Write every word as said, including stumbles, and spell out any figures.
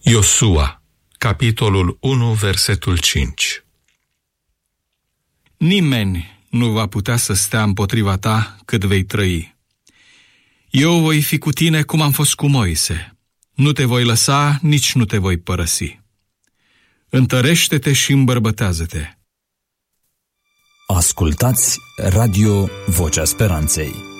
Iosua, capitolul unu, versetul cinci. Nimeni nu va putea să stea împotriva ta cât vei trăi. Eu voi fi cu tine cum am fost cu Moise. Nu te voi lăsa, nici nu te voi părăsi. Întărește-te și îmbărbătează-te. Ascultați Radio Vocea Speranței.